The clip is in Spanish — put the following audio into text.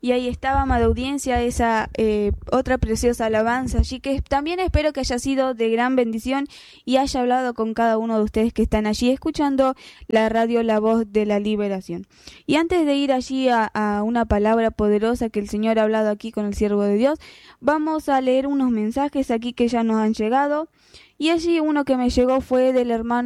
y ahí estaba, amada audiencia, esa otra preciosa alabanza allí, que también espero que haya sido de gran bendición y haya hablado con cada uno de ustedes que están allí escuchando la radio La Voz de la Liberación. Y antes de ir allí a una palabra poderosa que el Señor ha hablado aquí con el siervo de Dios, vamos a leer unos mensajes aquí que ya nos han llegado, y allí uno que me llegó fue del hermano